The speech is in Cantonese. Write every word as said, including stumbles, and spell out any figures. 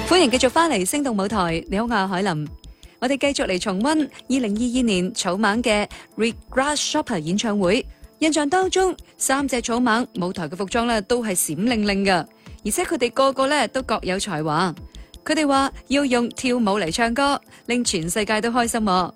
歡迎繼續翻嚟星動舞台，你好，我係海琳。我哋繼續嚟重溫二零二二年草蜢嘅 Red Grasshopper 演唱會。印象當中，三隻草蜢舞台嘅服裝咧都係閃靈靈噶，而且佢哋個個咧都各有才華。佢哋話要用跳舞嚟唱歌，令全世界都開心。